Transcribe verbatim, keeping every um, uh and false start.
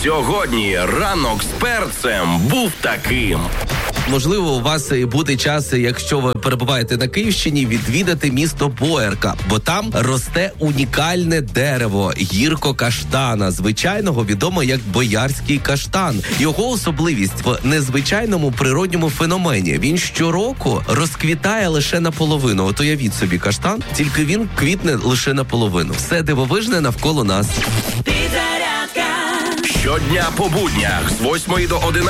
Сьогодні ранок з перцем був таким. Можливо, у вас і буде час, якщо ви перебуваєте на Київщині, відвідати місто Боярка, бо там росте унікальне дерево гірко-каштана, звичайного відомо як боярський каштан. Його особливість в незвичайному природньому феномені. Він щороку розквітає лише наполовину. От уявіть собі каштан, тільки він квітне лише наполовину. Все дивовижне навколо нас. Щодня по буднях з восьмої до одинадцятої